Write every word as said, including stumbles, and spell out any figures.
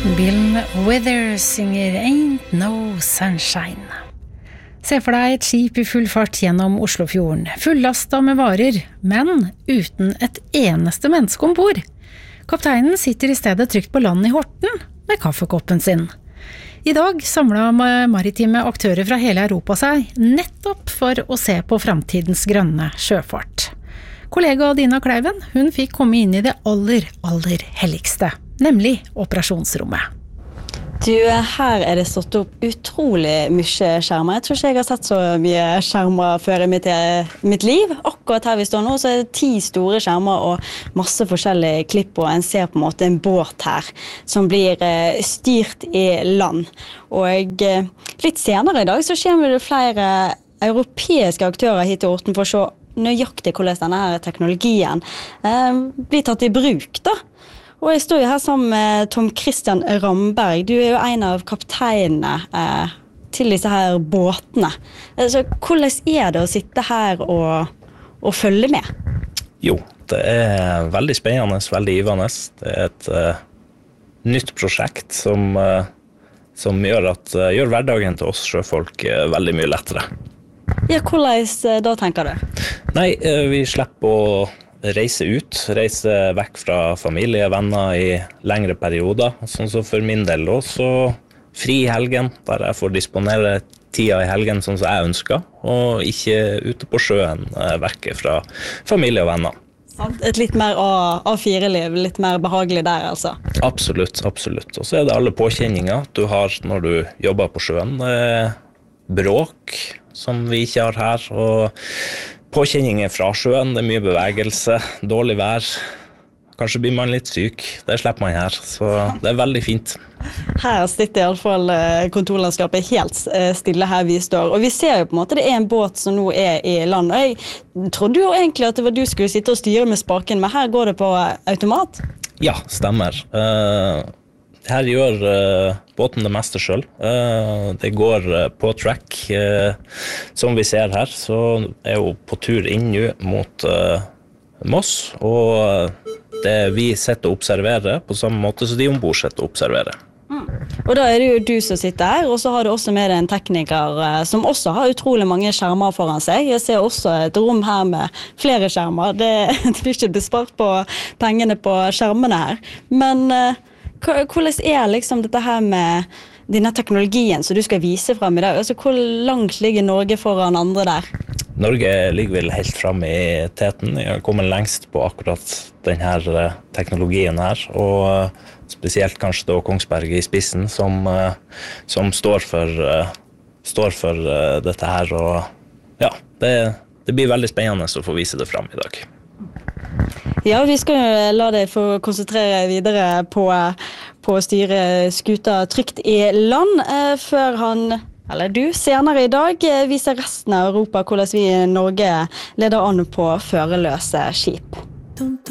Bill Withers synger Ain't No Sunshine. Se for deg et skip i full fart gjennom Oslofjorden, fullastet med varer, men uten et eneste menneske ombord. Kapteinen sitter i stedet trygt på land i Horten med kaffekoppen sin. I dag samlet maritime aktører fra hele Europa seg nettopp for å se på fremtidens grønne sjøfart. Kollega Dina Kleiven, hun fikk komme inn i det aller, aller helligste, nemlig operasjonsrommet. Du, her er det stått opp utrolig mye skjermer. Jeg tror ikke jeg har sett så mye skjermer før i mitt, mitt liv. Akkurat her vi står nå, så er det ti store skjermer og masse forskjellige klipp, og en ser på en måte en båt her som blir styrt i land. Og litt senere i dag så kommer det flere europeiske aktører hit til Horten for å se nøyaktig hvordan denne her teknologien eh, blir tatt i bruk da. Og jeg står jo her sammen med Tom Christian Ramberg. Du er jo en av kapteinene eh, til disse her båtene. Så hvordan er det å sitte her og, og følge med? Jo, det er veldig spennende, veldig givende. Det er et uh, nytt prosjekt som, uh, som gjør, at, uh, gjør hverdagen til oss sjøfolk uh, veldig mye lettere. Ja, hvordan da tenker du? Nei, uh, vi slipper å reise ut, reise vekk fra familie, venner i lengre perioder, sånn som for min del også, fri i helgen, der jeg får disponere tida i helgen sånn som jeg ønsker, og ikke ute på sjøen, vekke fra familie og venner. Et litt mer A fire-liv, litt mer behagelig der altså? Absolutt, absolutt. Og så er det alle påkjenninger du har når du jobber på sjøen. Bråk, som vi ikke har her, og påkjenninger fra sjøen, det er mye bevegelse, dårlig vær. Kanskje blir man litt syk, det slipper man her, så det er veldig fint. Her sitter i alle fall kontorlandskapet helt stille her vi står, og vi ser jo på en måte det er en båt som nå er i land. Og jeg trodde jo egentlig at det var du skulle sitte og styre med spaken, men her går det på automat? Ja, stemmer. Uh, her gjør uh, båten det meste selv. Uh, det går uh, på track, uh, som vi ser her, så er jo på tur inn nå mot uh, Moss, og det vi sitter og observerer på samme måte som de ombord sitter og observerer. Mm. Og da er det jo du som sitter her, og så har du også med deg en tekniker uh, som også har utrolig mange skjermer foran seg. Jeg ser også et rom her med flere skjermer. Det, det blir ikke bespart på pengene på skjermene her. Men uh, hvordan er liksom dette her med denne teknologien som du skal vise frem i dag? Altså, hvor langt ligger Norge foran andre der? Norge ligger vel helt frem i teten. Jeg har kommet lengst på akkurat denne teknologien her, og spesielt kanskje da Kongsberg i spissen, som, som står for, står for dette her. Og ja, det, det blir veldig spennende å få vise det frem i dag. Ja, vi skal jo la deg få konsentrere videre på, på å styre skuta trygt i land, eh, før han, eller du, senere i dag viser resten av Europa hvordan vi i Norge leder an på førerløse skip.